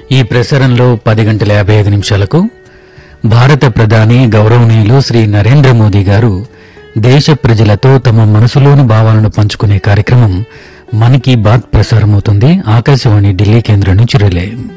ఈ ప్రసారంలో 10:55 భారత ప్రధాని గౌరవనీయులు శ్రీ నరేంద్ర మోదీ గారు దేశ ప్రజలతో తమ మనసులోని భావాలను పంచుకునే కార్యక్రమం మన్ కీ బాత్ ప్రసారమవుతుంది. ఆకాశవాణి ఢిల్లీ కేంద్రం నుంచి రిలే.